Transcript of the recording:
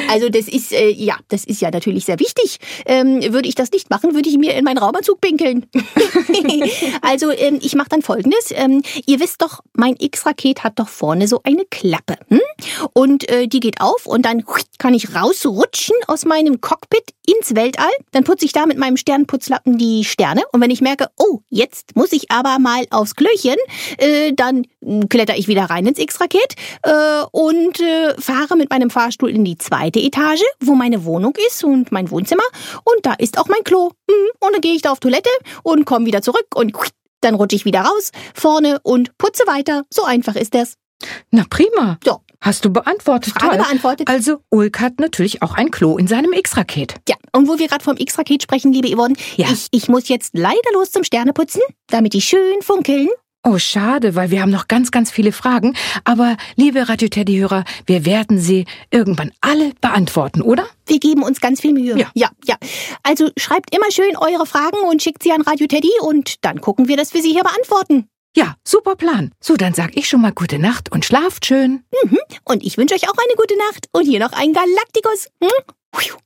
Also das ist ja natürlich sehr wichtig. Würde ich das nicht machen, würde ich mir in meinen Raumanzug pinkeln. Also ich mache dann Folgendes. Ihr wisst doch, mein X-Raket hat doch vorne so eine Klappe. Und die geht auf und dann kann ich rausrutschen aus meinem Cockpit ins Weltall. Dann putze ich da mit meinem Sternputzlappen die Sterne. Und wenn ich merke, oh, jetzt muss ich aber mal aufs Klöchen, dann kletter ich wieder rein ins X-Raket und fahre mit meinem Fahrstuhl in die 2. Etage, wo meine Wohnung ist und mein Wohnzimmer. Und da ist auch mein Klo. Und dann gehe ich da auf Toilette und komme wieder zurück und dann rutsche ich wieder raus, vorne und putze weiter. So einfach ist das. Na prima. So. Hast du beantwortet. Frage toll. beantwortet. Also Ulk hat natürlich auch ein Klo in seinem X-Raket. Ja, und wo wir gerade vom X-Raket sprechen, liebe Yvonne, Ja. ich muss jetzt leider los zum Sterneputzen, damit die schön funkeln. Oh, schade, weil wir haben noch ganz, ganz viele Fragen. Aber, liebe Radio-Teddy-Hörer, wir werden sie irgendwann alle beantworten, oder? Wir geben uns ganz viel Mühe. Ja. Ja. Also schreibt immer schön eure Fragen und schickt sie an Radio Teddy und dann gucken wir, dass wir sie hier beantworten. Ja, super Plan. So, dann sag ich schon mal gute Nacht und schlaft schön. Und ich wünsche euch auch eine gute Nacht und hier noch ein Galaktikus.